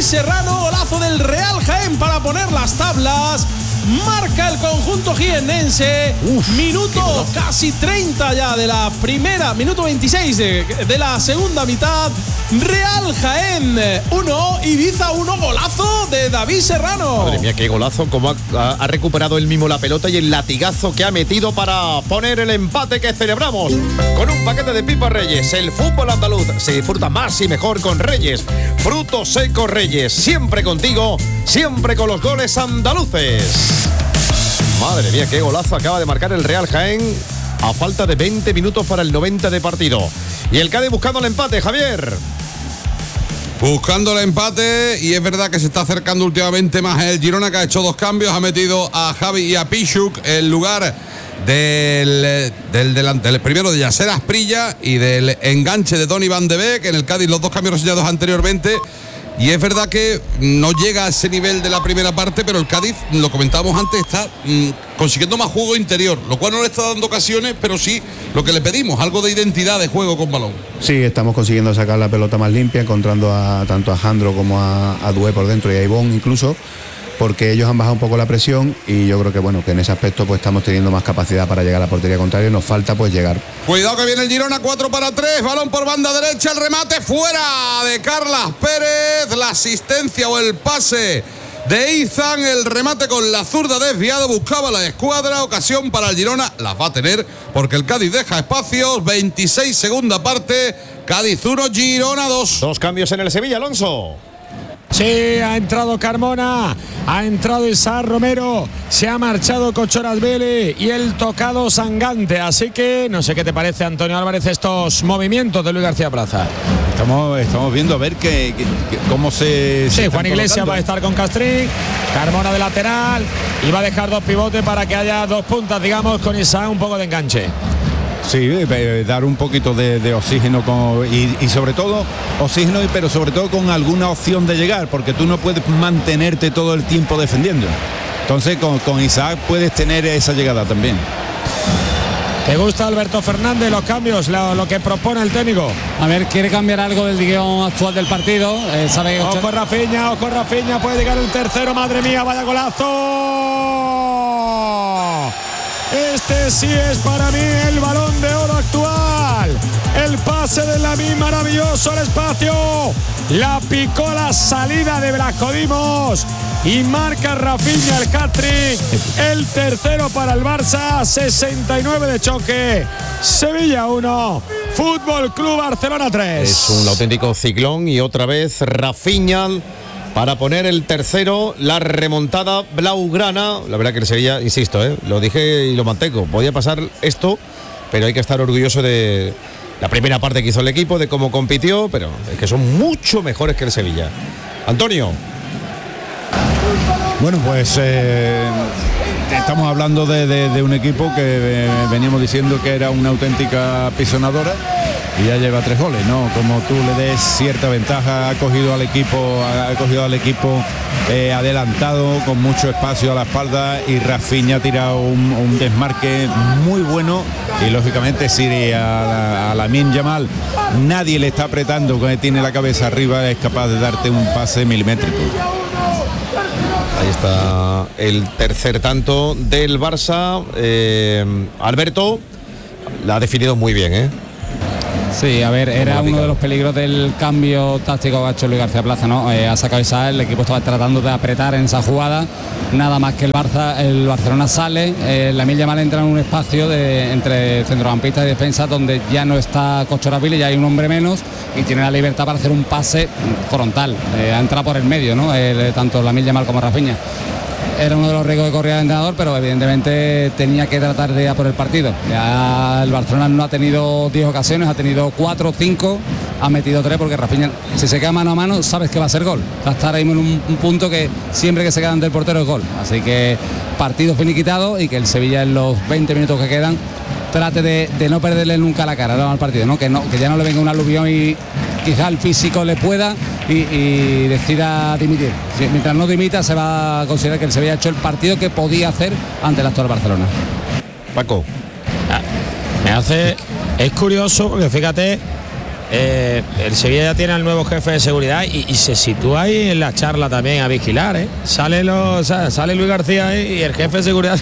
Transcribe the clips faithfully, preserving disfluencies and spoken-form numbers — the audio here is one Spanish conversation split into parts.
Serrano, golazo del Real Jaén para poner las tablas. Marca el conjunto jiennense. Uf, minuto casi treinta ya de la primera, minuto veintiséis de, de la segunda mitad. Real Jaén uno, Ibiza uno, golazo de David Serrano. Madre mía, qué golazo, como ha, ha recuperado él mismo la pelota y el latigazo que ha metido para poner el empate que celebramos con un paquete de pipas Reyes. El fútbol andaluz se disfruta más y mejor con Reyes. Frutos secos Reyes, siempre contigo, siempre con los goles andaluces. Madre mía, qué golazo acaba de marcar el Real Jaén a falta de veinte minutos para el noventa de partido. Y el Cádiz buscando el empate, Javier. Buscando el empate, y es verdad que se está acercando últimamente más el Girona, que ha hecho dos cambios, ha metido a Javi y a Pichuk en lugar del, del delante, el primero de Yasser Asprilla y del enganche de Donny Van de Beek. En el Cádiz los dos cambios reseñados anteriormente. Y es verdad que no llega a ese nivel de la primera parte, pero el Cádiz, lo comentábamos antes, está mmm, consiguiendo más juego interior, lo cual no le está dando ocasiones, pero sí lo que le pedimos, algo de identidad de juego con balón. Sí, estamos consiguiendo sacar la pelota más limpia, encontrando a, tanto a Jandro como a, a Dué por dentro y a Ivón incluso, porque ellos han bajado un poco la presión y yo creo que bueno, que en ese aspecto pues estamos teniendo más capacidad para llegar a la portería contraria. Nos falta pues llegar. Cuidado que viene el Girona, cuatro para tres, balón por banda derecha, el remate fuera de Carlas Pérez, la asistencia o el pase de Izan, el remate con la zurda desviado, buscaba la escuadra, ocasión para el Girona, las va a tener porque el Cádiz deja espacios. Veintiséis segunda parte, Cádiz uno, Girona dos. Dos cambios en el Sevilla, Alonso. Sí, ha entrado Carmona, ha entrado Isaac Romero, se ha marchado Cochorasvili y el tocado Sangante. Así que no sé qué te parece, Antonio Álvarez, estos movimientos de Luis García Plaza. Estamos, estamos viendo a ver que, que, que cómo se... Sí, se Juan Iglesias colocando. va a estar con Castrín, Carmona de lateral y va a dejar dos pivotes para que haya dos puntas, digamos, con Isaac un poco de enganche. Sí, eh, dar un poquito de, de oxígeno con, y, y sobre todo oxígeno, pero sobre todo con alguna opción de llegar, porque tú no puedes mantenerte todo el tiempo defendiendo. Entonces con, con Isaac puedes tener esa llegada también. ¿Te gusta Alberto Fernández los cambios, lo, lo que propone el técnico? A ver, quiere cambiar algo del guión actual del partido. Eh, sabe que ojo Rafinha, ojo Rafinha, puede llegar el tercero, madre mía, vaya golazo. Este sí es para mí el balón de oro actual. El pase de Lamine maravilloso al espacio. La picó la salida de Blasco Dimos y marca Rafinha el hat-trick. El tercero para el Barça. sesenta y nueve de choque. Sevilla uno, Fútbol Club Barcelona tres. Es un auténtico ciclón y otra vez Rafinha para poner el tercero, la remontada blaugrana. La verdad que el Sevilla, insisto, ¿eh? lo dije y lo mantengo, podía pasar esto, pero hay que estar orgulloso de la primera parte que hizo el equipo, de cómo compitió, pero es que son mucho mejores que el Sevilla. Antonio. Bueno, pues eh, estamos hablando de, de, de un equipo que eh, veníamos diciendo que era una auténtica pisonadora y ya lleva tres goles, ¿no? Como tú le des cierta ventaja, ha cogido al equipo, ha cogido al equipo eh, adelantado, con mucho espacio a la espalda, y Rafinha ha tirado un, un desmarque muy bueno y lógicamente si a, a Lamine Yamal nadie le está apretando, que tiene la cabeza arriba, es capaz de darte un pase milimétrico. Ahí está el tercer tanto del Barça. eh, Alberto la ha definido muy bien, ¿eh? Sí, a ver, era uno de los peligros del cambio táctico que ha hecho Luis García Plaza, ¿no? Eh, ha sacado Isaac, el equipo estaba tratando de apretar en esa jugada, nada más que el Barça, el Barcelona sale, eh, Lamine Yamal entra en un espacio de, entre centrocampista y defensa donde ya no está Cochorasvili, ya hay un hombre menos y tiene la libertad para hacer un pase frontal, eh, ha entrado por el medio, ¿no? Eh, tanto Lamine Yamal como Rafinha. Era uno de los riesgos que corría el entrenador, pero evidentemente tenía que tratar de ir a por el partido. Ya el Barcelona no ha tenido diez ocasiones, ha tenido cuatro o cinco, ha metido tres, porque Rafinha, si se queda mano a mano, sabes que va a ser gol. Va a estar ahí en un, un punto que siempre que se queda ante el portero es gol. Así que partido finiquitado y que el Sevilla en los veinte minutos que quedan trate de, de no perderle nunca la cara, ¿no?, al partido, ¿no? Que, no, que ya no le venga un aluvión y quizá el físico le pueda y, y decida dimitir. Si, mientras no dimita, se va a considerar que el Sevilla ha hecho el partido que podía hacer ante el actual Barcelona. Paco. Me hace, es curioso porque fíjate Eh, el Sevilla ya tiene al nuevo jefe de seguridad y, y se sitúa ahí en la charla también a vigilar, ¿eh? Sale, los, sale Luis García ahí y el jefe de seguridad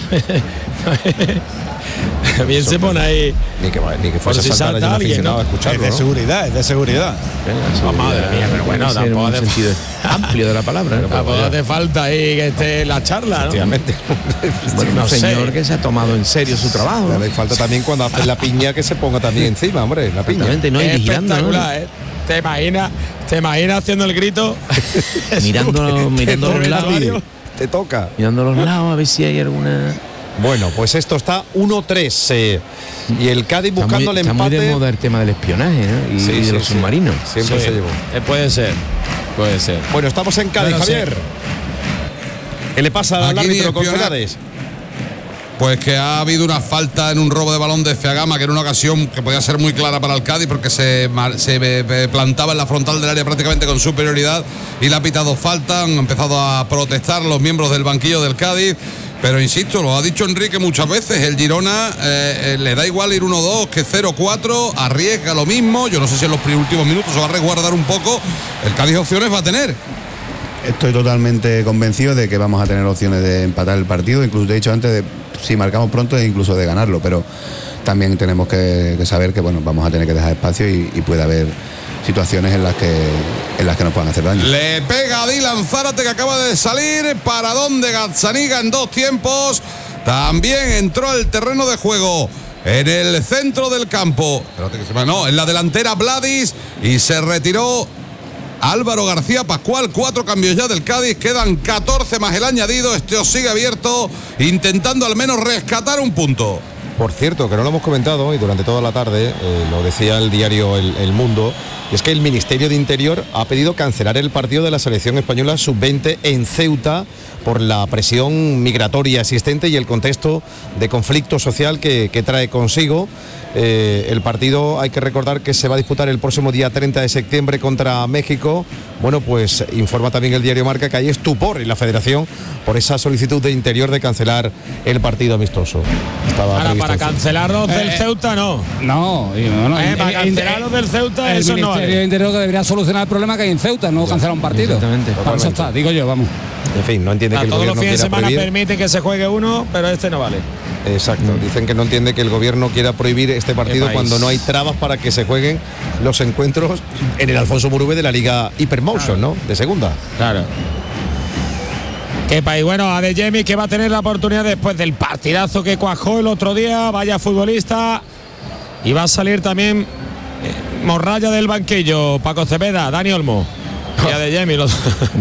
también se pone ahí. Ni que, ni que fuese si a saltar salta allí un alguien, aficionado ¿no? a escucharlo, Es de ¿no? seguridad, es de seguridad. Oh, madre mía, pero bueno, Puede ser tampoco un hace, sentido amplio de la palabra, ¿no? tampoco hace falta ahí que esté en la charla, ¿no? Efectivamente. Bueno, un no sé. señor que se ha tomado en serio su trabajo, ¿no? Le falta también cuando hace la piña que se ponga también encima, hombre, la piña. Exactamente, no, y vigilando, ¿no? Espectacular, ¿eh? ¿Te imaginas, te imaginas haciendo el grito? Mirando, mirando Te los toca, lados, Te toca. mirando los lados a ver si hay alguna. Bueno, pues esto está uno tres eh, y el Cádiz Está buscando muy, el está muy empate. de moda el tema del espionaje, ¿no? Y, Sí, y de sí, los sí. submarinos. Siempre Sí, se llevó. eh, puede ser, puede ser. Bueno, estamos en Cádiz, Bueno, sí. Javier. ¿Qué le pasa al Aquí ni árbitro con espionaje. Celades? Pues que ha habido una falta en un robo de balón de Feagama, que era una ocasión que podía ser muy clara para el Cádiz, porque se, mar- se eh, plantaba en la frontal del área prácticamente con superioridad y le ha pitado falta. Han empezado a protestar los miembros del banquillo del Cádiz. Pero insisto, lo ha dicho Enrique muchas veces, el Girona eh, eh, le da igual ir uno dos que cero cuatro, arriesga lo mismo. Yo no sé si en los pri- últimos minutos se va a resguardar un poco. El Cádiz opciones va a tener. Estoy totalmente convencido de que vamos a tener opciones de empatar el partido, incluso te he dicho antes de si marcamos pronto e incluso de ganarlo, pero también tenemos que, que saber que bueno, vamos a tener que dejar espacio y, y puede haber situaciones en las que en las que nos puedan hacer daño. Le pega a Dylan Zárate, que acaba de salir. Paradón de Gazzaniga en dos tiempos. También entró al terreno de juego en el centro del campo. Espérate que se me- No, en la delantera Vladis, y se retiró Álvaro García Pascual. Cuatro cambios ya del Cádiz, quedan catorce más el añadido. Este os sigue abierto, intentando al menos rescatar un punto. Por cierto, que no lo hemos comentado y durante toda la tarde, eh, lo decía el diario el, el Mundo, y es que el Ministerio de Interior ha pedido cancelar el partido de la selección española sub veinte en Ceuta por la presión migratoria existente y el contexto de conflicto social que, que trae consigo. Eh, el partido, hay que recordar que se va a disputar el próximo día treinta de septiembre contra México. Bueno, pues informa también el diario Marca que hay estupor en la Federación por esa solicitud de Interior de cancelar el partido amistoso. Estaba Ahora, previsto para en Ceuta. cancelar los del Eh, Ceuta, no. No, y bueno, Eh, el- para el- cancelar los del Ceuta, el eso no Ministerio vale. de Interior que debería solucionar el problema que hay en Ceuta, no cancelar un partido. Exactamente. Para eso Totalmente. está, digo yo, vamos. En fin, no entiende A que el todos los gobierno fines de quiera semana prohibir. permiten que se juegue uno, pero este no vale. Exacto, dicen que no entiende que el gobierno quiera prohibir este partido país. cuando no hay trabas para que se jueguen los encuentros en el Alfonso Murube de la Liga Hypermotion, ¿no? De segunda. Claro. Qué país. Bueno, Adeyemi, que va a tener la oportunidad después del partidazo que cuajó el otro día. Vaya futbolista. Y va a salir también eh, Morralla del banquillo. Paco Cepeda, Dani Olmo. Y Adeyemi. Los...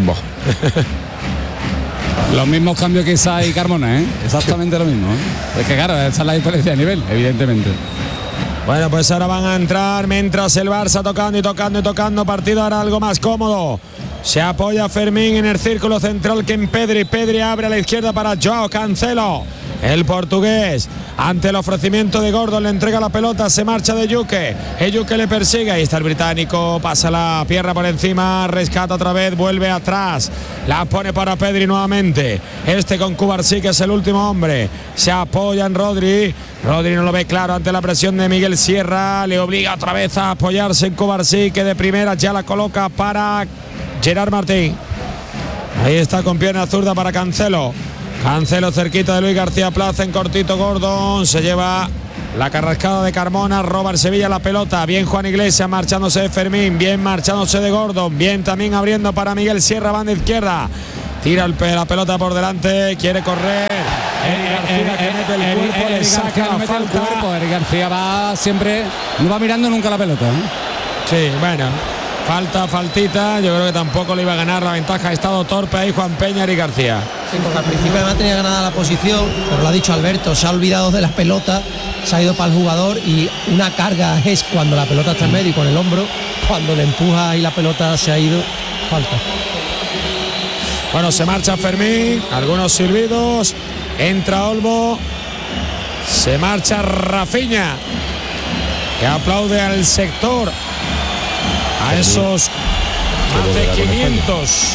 Los mismos cambios que Isa y Carmona, ¿eh? Exactamente lo mismo, ¿eh? Es que claro, esa es la diferencia de nivel, evidentemente. Bueno, pues ahora van a entrar mientras el Barça tocando y tocando y tocando. Partido ahora algo más cómodo. Se apoya Fermín en el círculo central que en Pedri. Pedri abre a la izquierda para Joao Cancelo. El portugués, ante el ofrecimiento de Gordon, le entrega la pelota, se marcha de Yuke. El Yuke le persigue, ahí está el británico, pasa la pierna por encima, rescata otra vez, vuelve atrás. La pone para Pedri nuevamente. Este con Cubarsí, que es el último hombre. Se apoya en Rodri. Rodri no lo ve claro ante la presión de Miguel Sierra. Le obliga otra vez a apoyarse en Cubarsí, que de primera ya la coloca para Gerard Martín. Ahí está con pierna zurda para Cancelo. Cancelo cerquita de Luis García Plaza, en cortito Gordon, se lleva la carrascada de Carmona, roba el Sevilla la pelota, bien Juan Iglesias marchándose de Fermín, bien marchándose de Gordon, bien también abriendo para Miguel Sierra, banda izquierda, tira el, la pelota por delante, quiere correr, Eric García que mete el cuerpo, le saca la falta. Eric García va siempre, no va mirando nunca la pelota, ¿eh? Sí, bueno, falta, faltita, yo creo que tampoco le iba a ganar la ventaja, ha estado torpe ahí Juan Peña, Eric García. Sí, porque al principio además tenía ganada la posición, pero lo ha dicho Alberto, se ha olvidado de las pelotas, se ha ido para el jugador y una carga es cuando la pelota está en medio y con el hombro, cuando le empuja y la pelota se ha ido, falta. Bueno, se marcha Fermín, algunos silbidos, entra Olmo, se marcha Rafinha, que aplaude al sector, a esos más de quinientos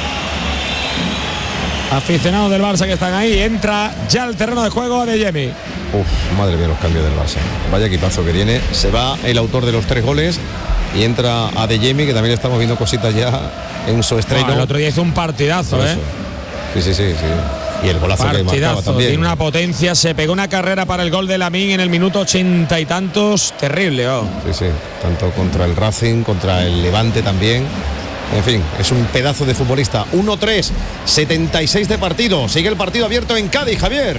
aficionados del Barça que están ahí. Entra ya al terreno de juego Adeyemi. Uf, madre mía, los cambios del Barça. Vaya equipazo que tiene. Se va el autor de los tres goles y entra a De Jemi, que también estamos viendo cositas ya en su estreno. Bueno, el otro día hizo un partidazo, ¿eh? Sí, sí, sí, sí. Y el golazo partidazo, que marcaba también. Tiene una potencia, se pegó una carrera para el gol de Lamine en el minuto ochenta y tantos, terrible, oh. Sí, sí, tanto contra el Racing, contra el Levante también. En fin, es un pedazo de futbolista. uno tres, setenta y seis de partido. Sigue el partido abierto en Cádiz, Javier.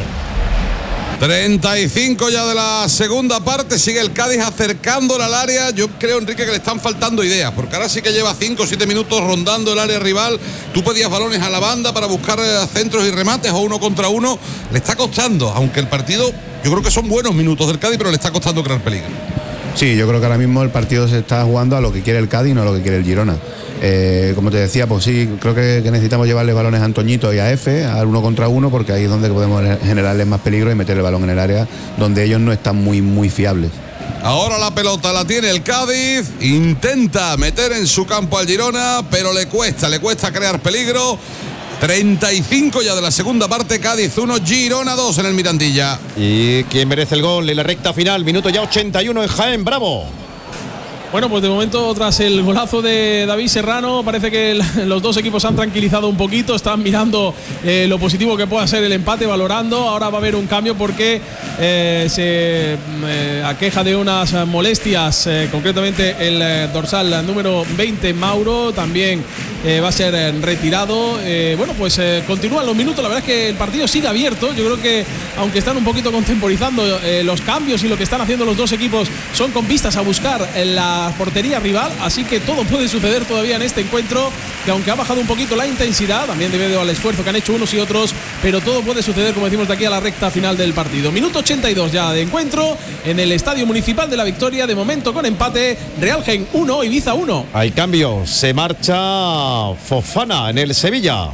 treinta y cinco ya de la segunda parte, sigue el Cádiz acercándola al área. Yo creo, Enrique, que le están faltando ideas, porque ahora sí que lleva cinco o siete minutos rondando el área rival. Tú pedías balones a la banda para buscar centros y remates o uno contra uno. Le está costando, aunque el partido, yo creo que son buenos minutos del Cádiz, pero le está costando crear peligro. Sí, yo creo que ahora mismo el partido se está jugando a lo que quiere el Cádiz, no a lo que quiere el Girona. Eh, como te decía, pues sí, creo que, que necesitamos llevarle balones a Antoñito y a Efe, al uno contra uno, porque ahí es donde podemos generarles más peligro y meter el balón en el área donde ellos no están muy, muy fiables. Ahora la pelota la tiene el Cádiz, intenta meter en su campo al Girona, pero le cuesta, le cuesta crear peligro. treinta y cinco ya de la segunda parte, Cádiz uno, Girona dos en el Mirandilla. ¿Y quién merece el gol en la recta final? Minuto ya ochenta y uno en Jaén, Bravo. Bueno, pues de momento, tras el golazo de David Serrano, parece que el, los dos equipos han tranquilizado un poquito, están mirando eh, lo positivo que pueda ser el empate, valorando. Ahora va a haber un cambio porque eh, se eh, aqueja de unas molestias, eh, concretamente el eh, dorsal número veinte, Mauro, también eh, va a ser eh, retirado. Eh, bueno, pues eh, continúan los minutos, la verdad es que el partido sigue abierto. Yo creo que, aunque están un poquito contemporizando eh, los cambios y lo que están haciendo los dos equipos, son con vistas a buscar la portería rival, así que todo puede suceder todavía en este encuentro, que aunque ha bajado un poquito la intensidad, también debido al esfuerzo que han hecho unos y otros, pero todo puede suceder, como decimos, de aquí a la recta final del partido. Minuto ochenta y dos ya de encuentro en el Estadio Municipal de La Victoria, de momento con empate, Real Jaén uno, Ibiza uno. Hay cambio, se marcha Fofana en el Sevilla.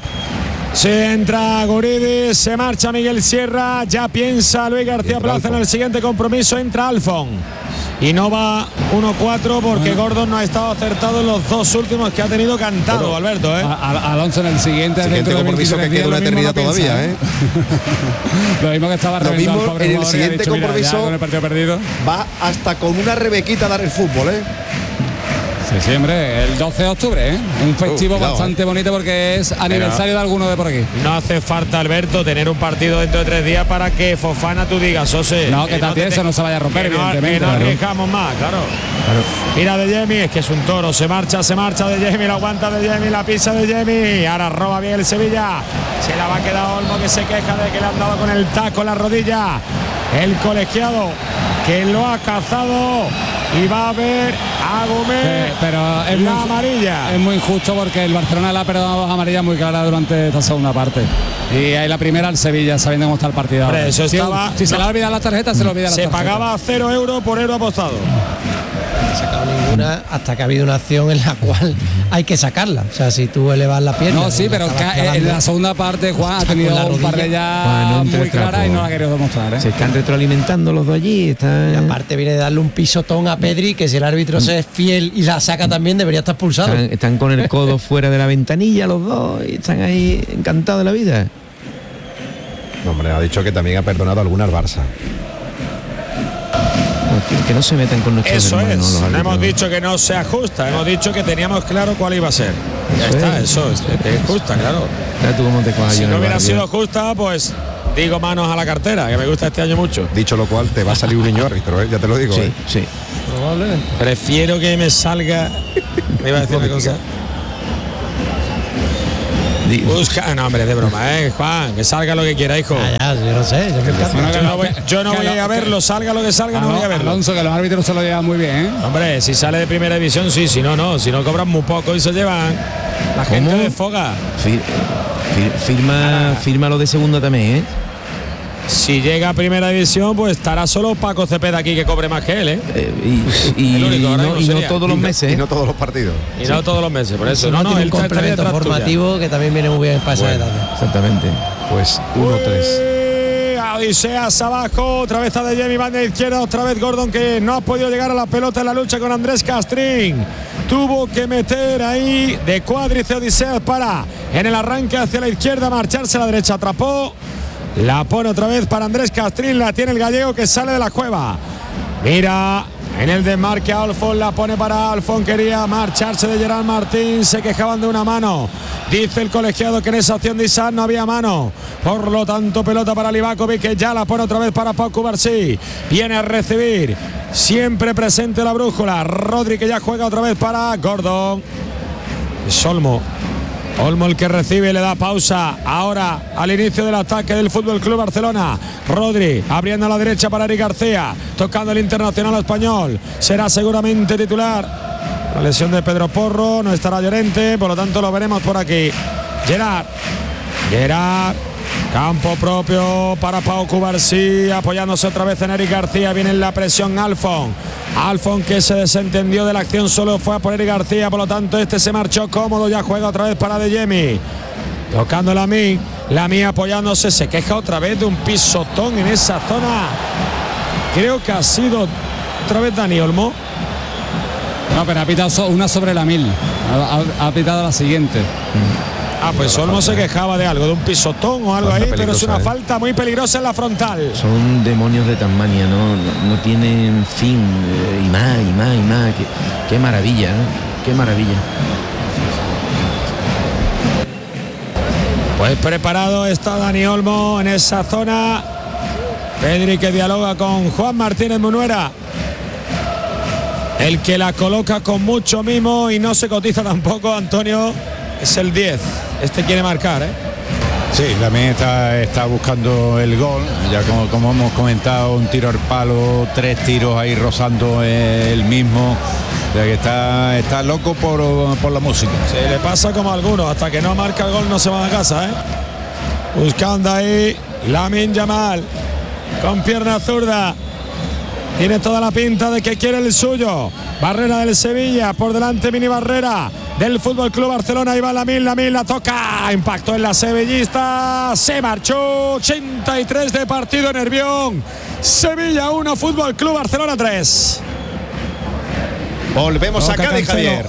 Se entra Guridi, se marcha Miguel Sierra, ya piensa Luis García Plaza en el siguiente compromiso, entra Alfon. Y no va uno cuatro porque bueno, Gordon no ha estado acertado en los dos últimos que ha tenido cantado, bueno, Alberto. ¿eh? A, a, Alonso en el siguiente, siguiente dentro compromiso de que queda una eternidad todavía. ¿eh? Lo mismo que estaba reventando al pobre en el jugador, siguiente dicho, compromiso con el partido perdido. Va hasta con una rebequita a dar el fútbol, ¿eh? Sí, sí, hombre, el doce de octubre, ¿eh? Un festivo uh, cuidado, bastante eh. bonito porque es aniversario Pero de alguno de por aquí. No hace falta, Alberto, tener un partido dentro de tres días para que Fofana tú digas, José. No, que, que también no eso no se vaya a romper, que no, evidentemente. Que no arriesgamos más, claro. claro. Mira De Jemi, es que es un toro, se marcha, se marcha De Jemi, la aguanta De Jemi, la pisa De Jemi. Ahora roba bien el Sevilla. Se la va a quedar Olmo, que se queja de que le han dado con el taco en la rodilla. El colegiado que lo ha cazado. Y va a ver a Gómez, sí, pero es la muy, amarilla. Es muy injusto porque el Barcelona le ha perdonado dos amarillas muy claras durante esta segunda parte. Y ahí la primera al Sevilla, sabiendo cómo está el partido. Hombre, eso si, estaba, si no, se le olvida la tarjeta, se le olvida la se tarjeta. Se pagaba cero euros por euro apostado. No ha sacado ninguna hasta que ha habido una acción en la cual hay que sacarla. O sea, si tú elevas la pierna. No, sí, pero en la segunda parte Juan ha tenido un par de ya bueno, muy claras y no la ha querido demostrar. ¿eh? Se están retroalimentando los dos allí. Están... Y aparte viene de darle un pisotón a Pedri, que si el árbitro se es fiel y la saca también debería estar expulsado. Están, están con el codo fuera de la ventanilla los dos y están ahí encantados de la vida. No, hombre, ha dicho que también ha perdonado algunas Barça. Que no se metan con nuestros Eso hermanos, es, los hemos dicho que no sea justa, hemos dicho que teníamos claro cuál iba a ser. Ya eso está, es. eso es, es justa, claro. Tú cómo te si no hubiera sido justa, pues digo manos a la cartera, que me gusta este año mucho. Dicho lo cual, te va a salir un niño árbitro, ¿eh? Ya te lo digo. Sí, ¿eh? sí. Probablemente. Prefiero que me salga. Me iba a decir una cosa. Busca, no hombre, de broma, eh, Juan, que salga lo que quiera, hijo. Ah, ya, yo no sé, yo, bueno, yo no voy, yo no voy a verlo, salga lo que salga, no, no voy a verlo. Alonso, que los árbitros se lo llevan muy bien, ¿eh? Hombre, si sale de primera división, sí, si no, no, si no cobran muy poco y se llevan. La gente ¿Cómo? desfoga. Fir, fir, firma, ah. firma lo de segunda también, ¿eh? Si llega a primera división, pues estará solo Paco Cepeda aquí, que cobre más que él, ¿eh? eh y y, único, y, no, y no todos los meses. Y no, y no todos los partidos. Y sí. no todos los meses, por eso. No, no, no, el complemento formativo tuya. Que también viene muy bien para esa bueno, edad. Exactamente. Pues uno tres. Odiseas abajo, otra vez a De Jemi, banda izquierda, otra vez Gordon, que no ha podido llegar a la pelota en la lucha con Andrés Castrín. Tuvo que meter ahí de cuádrice Odiseas para en el arranque hacia la izquierda, marcharse a la derecha, atrapó. La pone otra vez para Andrés Castrín, la tiene el gallego que sale de la cueva. Mira En el desmarque Alfon, la pone para Alfon, quería marcharse de Gerard Martín, se quejaban de una mano. Dice el colegiado que en esa acción de Isaac no había mano. Por lo tanto, pelota para Livakovic, que ya la pone otra vez para Pau Cubarsí. Viene a recibir, siempre presente la brújula. Rodri, que ya juega otra vez para Gordon. Es Olmo. Olmo el que recibe y le da pausa ahora al inicio del ataque del Fútbol Club Barcelona. Rodri abriendo a la derecha para Eric García, tocando el internacional español. Será seguramente titular. La lesión de Pedro Porro, no estará Llorente, por lo tanto lo veremos por aquí. Gerard. Gerard. Campo propio para Pau Cubarsí, apoyándose otra vez en Eric García. Viene en la presión Alfon. Alfon, que se desentendió de la acción, solo fue a por Eric García, por lo tanto este se marchó cómodo. Ya juega otra vez para Adeyemi, tocando la mí, la mía apoyándose. Se queja otra vez de un pisotón en esa zona. Creo que ha sido otra vez Dani Olmo. No, pero ha pitado una sobre la mil. Ha, ha, ha pitado la siguiente. Ah, pues Olmo se quejaba de algo, de un pisotón o algo ahí, pero es una falta muy peligrosa en la frontal. Son demonios de Tasmania, no, no, no tienen fin, eh, y más, y más, y más. Qué, qué maravilla, ¿eh? Qué maravilla. Pues preparado está Dani Olmo en esa zona. Pedri, que dialoga con Juan Martínez Munuera, el que la coloca con mucho mimo y no se cotiza tampoco, Antonio. Es el diez. Este quiere marcar, ¿eh? Sí, también está, está buscando el gol. Ya como, como hemos comentado, un tiro al palo, tres tiros ahí rozando el mismo. O sea que está, está loco por, por la música. Se le pasa como a algunos. Hasta que no marca el gol no se van a casa, ¿eh? Buscando ahí Lamine Yamal con pierna zurda. Tiene toda la pinta de que quiere el suyo. Barrera del Sevilla, por delante mini barrera del Fútbol Club Barcelona. Ahí va Lamine, Lamine la toca, impactó en la sevillista, se marchó. Ochenta y tres de partido en Nervión. Sevilla uno, Fútbol Club Barcelona tres. Volvemos a Cádiz, Javier.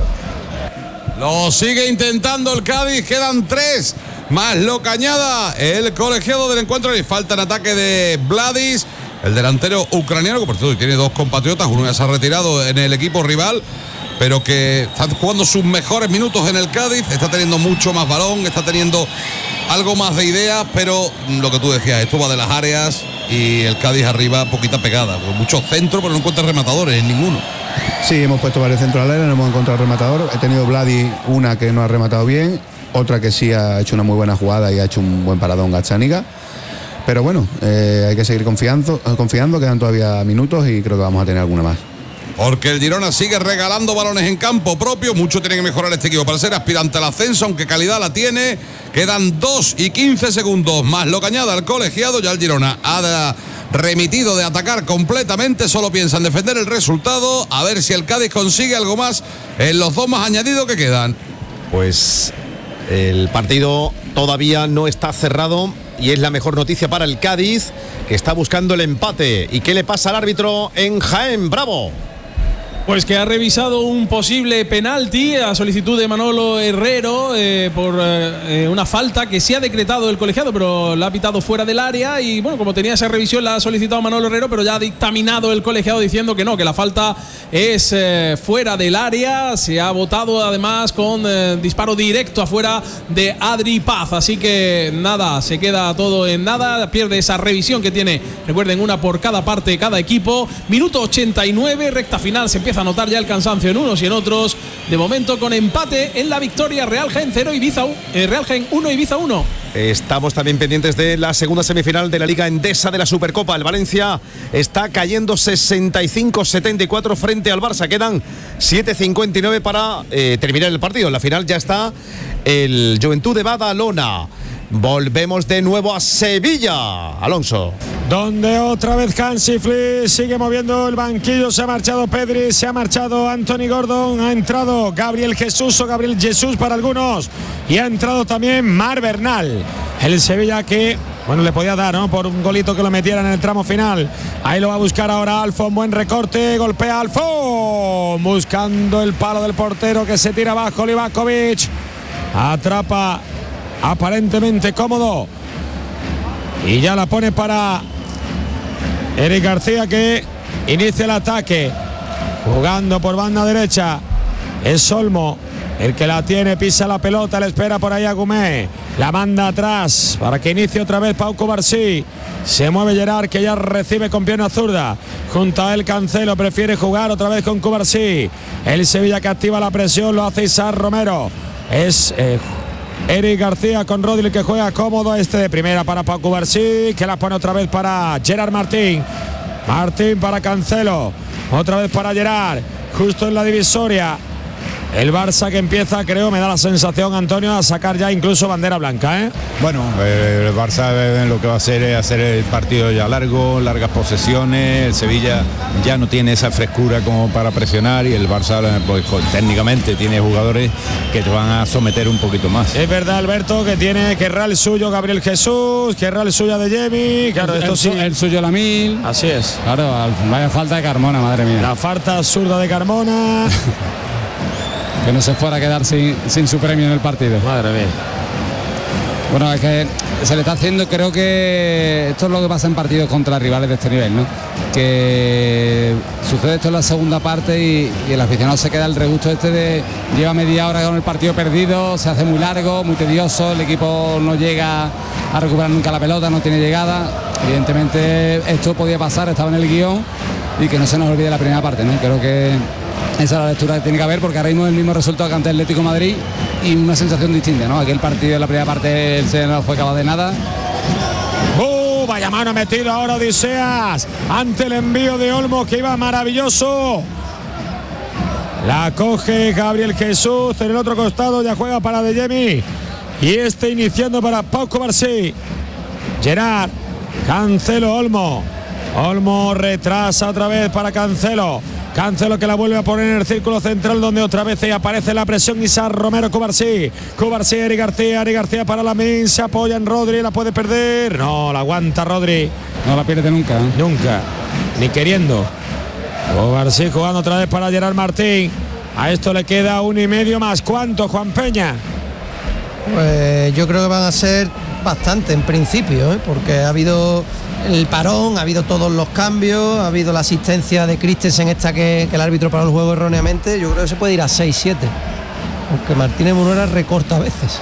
Lo sigue intentando el Cádiz, quedan tres más lo Cañada, el colegiado del encuentro. Y falta en ataque de Vladis, el delantero ucraniano, que por cierto tiene dos compatriotas, uno ya se ha retirado en el equipo rival, pero que está jugando sus mejores minutos en el Cádiz, está teniendo mucho más balón, está teniendo algo más de ideas, pero lo que tú decías, esto va de las áreas y el Cádiz arriba poquita pegada, muchos centros, pero no encuentra rematadores en ninguno. Sí, hemos puesto varios centros al aire, no hemos encontrado rematador. He tenido Vladi una que no ha rematado bien, otra que sí ha hecho una muy buena jugada y ha hecho un buen paradón Gazzaniga. Pero bueno, eh, hay que seguir confiando, confiando, quedan todavía minutos y creo que vamos a tener alguna más. Porque el Girona sigue regalando balones en campo propio. Mucho tiene que mejorar este equipo para ser aspirante al ascenso, aunque calidad la tiene. Quedan dos y quince segundos más lo que añada al colegiado. Ya el Girona ha remitido de atacar completamente. Solo piensa en defender el resultado. A ver si el Cádiz consigue algo más en los dos más añadidos que quedan. Pues el partido todavía no está cerrado. Y es la mejor noticia para el Cádiz, que está buscando el empate. ¿Y qué le pasa al árbitro en Jaén? ¡Bravo! Pues que ha revisado un posible penalti a solicitud de Manolo Herrero eh, por eh, una falta que sí ha decretado el colegiado, pero la ha pitado fuera del área. Y bueno, como tenía esa revisión, la ha solicitado Manolo Herrero, pero ya ha dictaminado el colegiado diciendo que no, que la falta es eh, fuera del área. Se ha votado además con eh, disparo directo afuera de Adri Paz. Así que nada, se queda todo en nada. Pierde esa revisión que tiene, recuerden, una por cada parte, cada equipo. Minuto ochenta y nueve, recta final. Se empieza a notar ya el cansancio en unos y en otros. De momento con empate en la victoria. Real Jaén cero, Ibiza eh, Real Jaén uno, Ibiza uno. Estamos también pendientes de la segunda semifinal de la Liga Endesa de la Supercopa. El Valencia está cayendo sesenta y cinco setenta y cuatro frente al Barça. Quedan siete cincuenta y nueve para eh, terminar el partido. En la final ya está el Juventud de Badalona. Volvemos de nuevo a Sevilla, Alonso. Donde otra vez Hansi Flick sigue moviendo el banquillo. Se ha marchado Pedri, se ha marchado Anthony Gordon, ha entrado Gabriel Jesús o Gabriel Jesús para algunos, y ha entrado también Mar Bernal. El Sevilla que, bueno, le podía dar, ¿no?, por un golito que lo metieran en el tramo final. Ahí lo va a buscar ahora Alfon, buen recorte, golpea Alfon, buscando el palo del portero que se tira abajo. Livakovic atrapa aparentemente cómodo y ya la pone para Eric García, que inicia el ataque. Jugando por banda derecha. Es Olmo el que la tiene, pisa la pelota, le espera por ahí a Gumé. La manda atrás para que inicie otra vez Pau Cubarsí. Se mueve Gerard, que ya recibe con pierna zurda. Junto a él Cancelo, prefiere jugar otra vez con Cubarsí. El Sevilla que activa la presión, lo hace Isaac Romero. Es eh, Eric García con Rodri, que juega cómodo. Este de primera para Pau Cubarsí, que la pone otra vez para Gerard Martín. Martín para Cancelo. Otra vez para Gerard. Justo en la divisoria. El Barça que empieza, creo, me da la sensación, Antonio, a sacar ya incluso bandera blanca, ¿eh? Bueno, eh, el Barça eh, lo que va a hacer es hacer el partido ya largo, largas posesiones. El Sevilla ya no tiene esa frescura como para presionar, y el Barça pues, técnicamente tiene jugadores que te van a someter un poquito más. Es verdad, Alberto, que tiene querrá el suyo Gabriel Jesús, querrá el suyo de Jemi, claro, el, esto sí. El suyo Lamil. Así es. Claro, vaya falta de Carmona, madre mía. La falta absurda de Carmona. Que no se fuera a quedar sin, sin su premio en el partido. Madre mía. Bueno, es que se le está haciendo, creo que esto es lo que pasa en partidos contra rivales de este nivel, ¿no? Que sucede esto en la segunda parte y, y el aficionado se queda el regusto este de lleva media hora con el partido perdido, se hace muy largo, muy tedioso, el equipo no llega a recuperar nunca la pelota, no tiene llegada. Evidentemente esto podía pasar, estaba en el guión, y que no se nos olvide la primera parte, ¿no? Creo que esa es la lectura que tiene que haber, porque ahora mismo es el mismo resultado que ante el Atlético de Madrid y una sensación distinta, ¿no? Aquel partido en la primera parte el Sevilla no fue capaz de nada. ¡Uh! Vaya mano metido ahora Odiseas ante el envío de Olmo, que iba maravilloso. La coge Gabriel Jesús en el otro costado, ya juega para De Jemi y este iniciando para Pau Cubarsí. Gerard, Cancelo, Olmo. Olmo retrasa otra vez para Cancelo. Cancelo que la vuelve a poner en el círculo central, donde otra vez aparece la presión. Isaac Romero, Cubarsí. Cubarsí, Eric García. Eric García para Lamine. Se apoya en Rodri. La puede perder. No, la aguanta Rodri. No la pierde nunca. ¿eh? Nunca. Ni queriendo. Cubarsí jugando otra vez para Gerard Martín. A esto le queda uno y medio más. ¿Cuánto, Juan Peña? Pues yo creo que van a ser bastante en principio, ¿eh? Porque ha habido el parón, ha habido todos los cambios, ha habido la asistencia de Christensen esta que, que el árbitro paró el juego erróneamente. Yo creo que se puede ir a seis siete, aunque Martínez Munuera recorta a veces.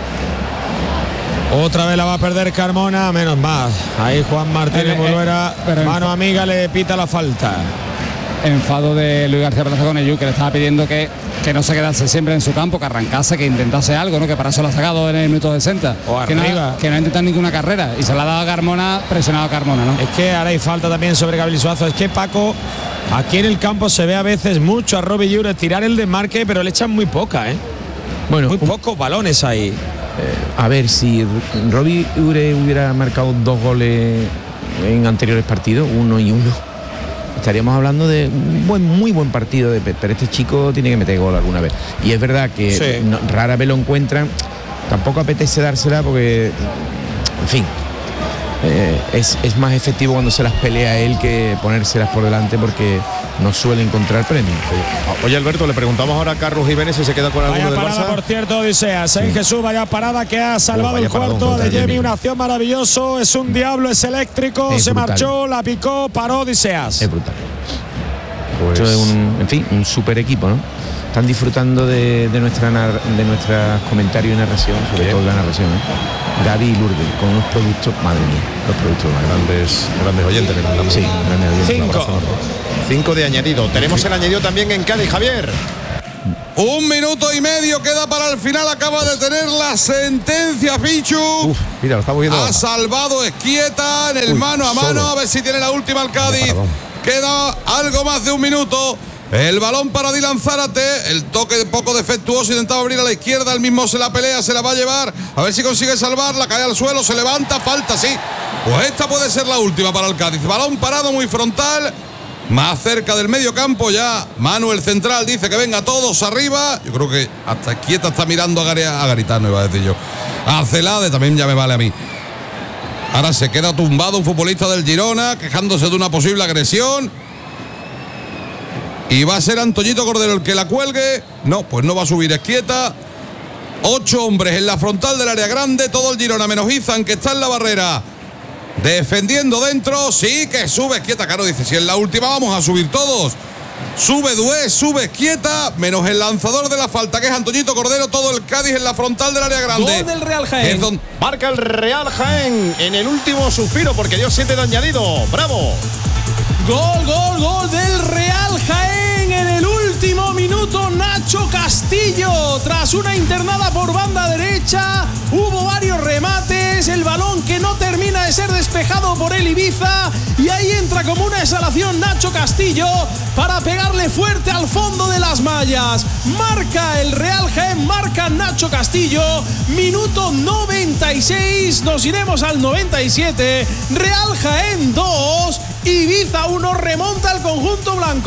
Otra vez la va a perder Carmona, menos mal. Ahí Juan Martínez eh, Munuera, eh, mano amiga, le pita la falta. Enfado de Luis García Plaza con Eyu, que le estaba pidiendo que, que no se quedase siempre en su campo, que arrancase, que intentase algo, ¿no? Que para eso lo ha sacado en el minuto sesenta. O que arriba. No, que no ha intentado ninguna carrera. Y se la ha dado a Carmona, presionado a Carmona, ¿no? Es que ahora hay falta también sobre Gabriel Suazo. Es que Paco, aquí en el campo se ve a veces mucho a Robbie Ure tirar el desmarque, pero le echan muy poca, ¿eh? Bueno, muy un, pocos balones ahí. Eh, a ver, si Robbie Ure hubiera marcado dos goles en anteriores partidos, uno y uno, estaríamos hablando de un buen, muy buen partido de Pep, pero este chico tiene que meter gol alguna vez. Y es verdad que sí. no, rara vez lo encuentran, tampoco apetece dársela porque, en fin, eh, es, es más efectivo cuando se las pelea él que ponérselas por delante, porque no suele encontrar premios. Sí. Oye, Alberto, le preguntamos ahora a Carlos Jiménez si se queda con alguno vaya del parada, Barça. Por cierto, Odiseas, ¿eh? Sí. Jesús, vaya parada que ha salvado oh, el cuarto de Jemi, una acción maravilloso, es un diablo, es eléctrico, es se brutal. Marchó, la picó, paró Odiseas. Es brutal. Pues... Esto es un, en fin, un super equipo, ¿no? Están disfrutando de, de nuestra nar, de nuestros comentarios y narración, sobre Bien. todo la narración, ¿eh? Gaby y Lourdes, con unos productos, madre mía, los productos grandes, grandes oyentes que nos damos. Sí, grandes oyentes. Cinco. Cinco de añadido. Tenemos el añadido también en Cádiz, Javier. Un minuto y medio queda para el final. Acaba de tener la sentencia Pichu. Uf, mira, lo estamos viendo. Ha salvado Esquieta en el Uy, mano a mano. Solo. A ver si tiene la última el Cádiz. Queda algo más de un minuto. El balón para Dylan Zárate. El toque poco defectuoso. Intentaba abrir a la izquierda. El mismo se la pelea. Se la va a llevar. A ver si consigue salvarla. Cae al suelo. Se levanta. Falta, sí. Pues esta puede ser la última para el Cádiz. Balón parado muy frontal. Más cerca del medio campo ya. Manuel central dice que venga todos arriba. Yo creo que hasta Esquieta está mirando a, Gary, a Garitano, iba a decir yo. A Celade también ya me vale a mí. Ahora se queda tumbado un futbolista del Girona, quejándose de una posible agresión. Y va a ser Antoñito Cordero el que la cuelgue. No, pues no va a subir Esquieta. Ocho hombres en la frontal del área grande. Todo el Girona menos Izan, que está en la barrera. Defendiendo dentro. Sí que sube Esquieta. Claro, dice, si es la última vamos a subir todos. Sube Dué, sube Quieta, menos el lanzador de la falta, que es Antoñito Cordero. Todo el Cádiz en la frontal del área grande. Gol del Real Jaén. Don... Marca el Real Jaén en el último suspiro, porque dio siete de añadido. ¡Bravo! Gol, gol, gol del Real Jaén en el último minuto. Nacho Castillo, tras una internada por banda derecha, hubo varios remates, el balón que no termina de ser despejado por el Ibiza, y ahí entra como una exhalación Nacho Castillo para pegarle fuerte al fondo de las mallas. Marca el Real Jaén, marca Nacho Castillo, minuto noventa y seis, nos iremos al noventa y siete. Real Jaén dos, Ibiza uno, remonta el conjunto blanco.